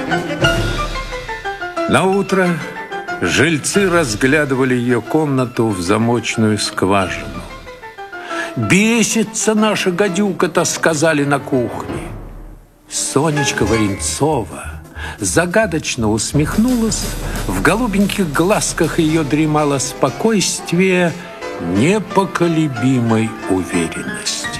Наутро жильцы разглядывали ее комнату в замочную скважину. «Бесится наша гадюка-то», — сказали на кухне. Сонечка Варенцова загадочно усмехнулась, в голубеньких глазках ее дремало спокойствие непоколебимой уверенности.